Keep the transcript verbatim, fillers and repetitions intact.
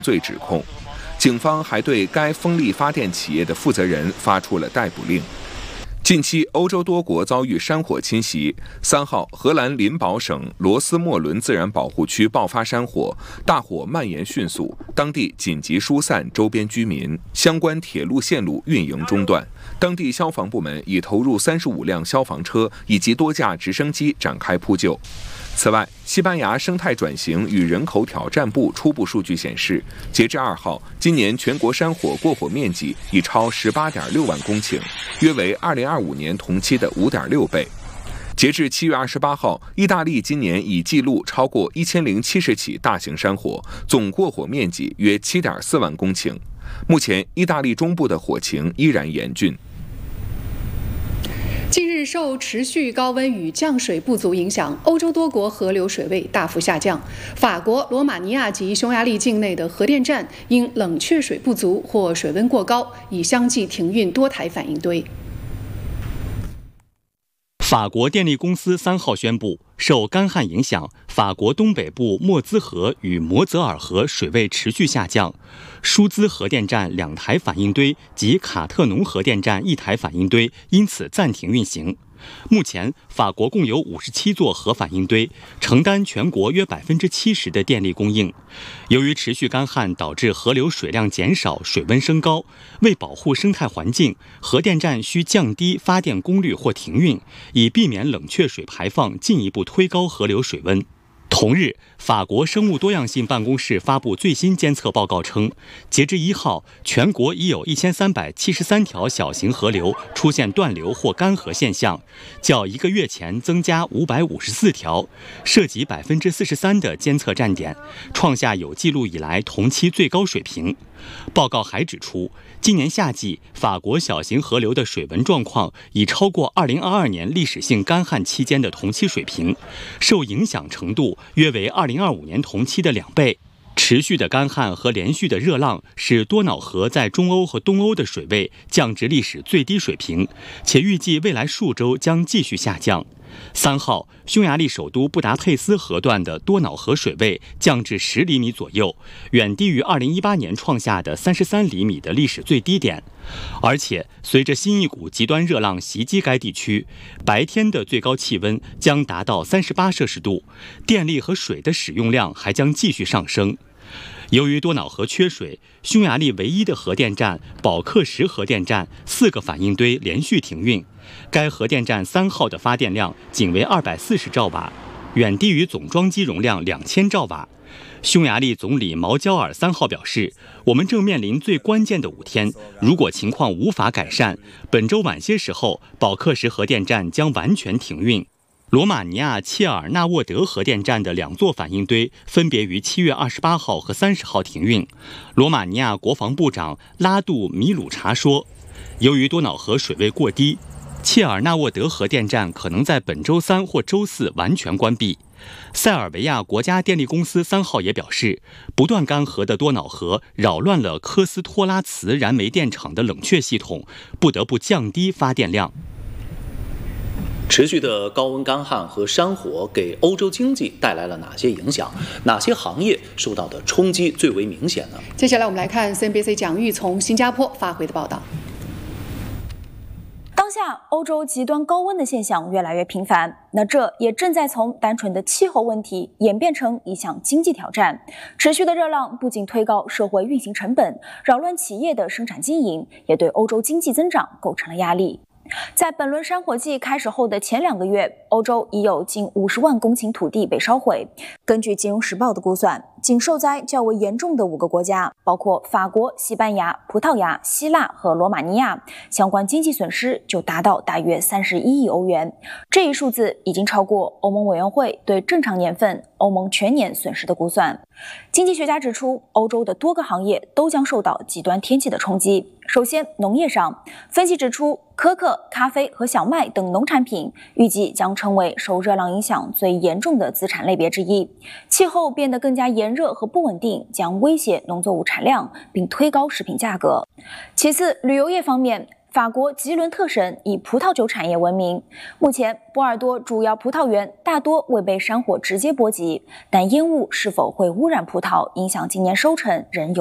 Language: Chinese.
罪指控。警方还对该风力发电企业的负责人发出了逮捕令。近期，欧洲多国遭遇山火侵袭。三号，荷兰林堡省罗斯莫伦自然保护区爆发山火，大火蔓延迅速，当地紧急疏散周边居民，相关铁路线路运营中断。当地消防部门已投入三十五辆消防车以及多架直升机展开扑救。此外，西班牙生态转型与人口挑战部初步数据显示，截至二号，今年全国山火过火面积已超十八点六万公顷，约为二零二五年同期的五点六倍。截至七月二十八号，意大利今年已记录超过一千零七十起大型山火，总过火面积约七点四万公顷。目前，意大利中部的火情依然严峻。 近日受持续高温与降水不足影响，欧洲多国河流水位大幅下降。法国、罗马尼亚及匈牙利境内的核电站因冷却水不足或水温过高，已相继停运多台反应堆。 法国电力公司三号宣布，受干旱影响，法国东北部莫兹河与摩泽尔河水位持续下降，舒兹核电站两台反应堆及卡特农核电站一台反应堆因此暂停运行。目前，法国共有五十七座核反应堆，承担全国约百分之七十的电力供应。由于持续干旱导致河流水量减少、水温升高，为保护生态环境，核电站需降低发电功率或停运，以避免冷却水排放进一步推高河流水温。同日，法国生物多样性办公室发布最新监测报告称，截至一号，全国已有一千三百七十三条小型河流出现断流或干涸现象，较一个月前增加五百五十四条，涉及百分之四十三的监测站点，创下有记录以来同期最高水平。报告还指出，今年夏季法国小型河流的水文状况已超过二零二二年历史性干旱期间的同期水平，受影响程度约为二零二五年同期的两倍。持续的干旱和连续的热浪使多瑙河在中欧和东欧的水位降至历史最低水平，且预计未来数周将继续下降。三号，匈牙利首都布达佩斯河段的多瑙河水位降至十厘米左右，远低于二零一八年创下的三十三厘米的历史最低点。而且，随着新一股极端热浪袭击该地区，白天的最高气温将达到三十八摄氏度，电力和水的使用量还将继续上升。由于多瑙河缺水，匈牙利唯一的核电站保克什核电站四个反应堆连续停运。该核电站三号的发电量仅为二百四十兆瓦，远低于总装机容量两千兆瓦。匈牙利总理毛焦尔三号表示，我们正面临最关键的五天，如果情况无法改善，本周晚些时候，保克什核电站将完全停运。罗马尼亚切尔纳沃德核电站的两座反应堆分别于七月二十八号和三十号停运。罗马尼亚国防部长拉杜米鲁查说，由于多瑙河水位过低，切尔纳沃德核电站可能在本周三或周四完全关闭。塞尔维亚国家电力公司三号也表示，不断干涸的多瑙河扰乱了科斯托拉茨燃煤电厂的冷却系统，不得不降低发电量。 持续的高温干旱和山火给欧洲经济带来了哪些影响？哪些行业受到的冲击最为明显呢？ 接下来我们来看 C N B C 蒋玉从新加坡发回的报道。 当下欧洲极端高温的现象越来越频繁，那这也正在从单纯的气候问题演变成一项经济挑战。持续的热浪不仅推高社会运行成本，扰乱企业的生产经营，也对欧洲经济增长构成了压力。在本轮山火季开始后的前两个月，欧洲已有近五十万公顷土地被烧毁。根据《金融时报》的估算，仅受灾较为严重的五个国家，包括法国、西班牙、葡萄牙、希腊和罗马尼亚，相关经济损失就达到大约三十一亿欧元。这一数字已经超过欧盟委员会对正常年份欧盟全年损失的估算。经济学家指出，欧洲的多个行业都将受到极端天气的冲击。首先，农业上，分析指出，可可、咖啡和小麦等农产品预计将成为受热浪影响最严重的资产类别之一。气候变得更加炎热和不稳定，将威胁农作物产量，并推高食品价格。其次，旅游业方面， 法国吉伦特省以葡萄酒产业闻名，目前波尔多主要葡萄园大多未被山火直接波及，但烟雾是否会污染葡萄，影响今年收成仍有